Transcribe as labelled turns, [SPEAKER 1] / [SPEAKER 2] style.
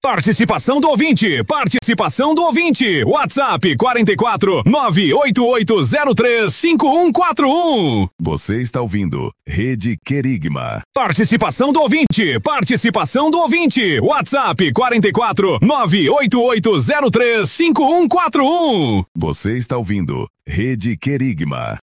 [SPEAKER 1] Participação do ouvinte, participação do ouvinte. WhatsApp 44 98803 5141.
[SPEAKER 2] Você está ouvindo Rede Querigma.
[SPEAKER 1] Participação do ouvinte, participação do ouvinte. WhatsApp 44 98803 5141.
[SPEAKER 2] Você está ouvindo Rede Querigma.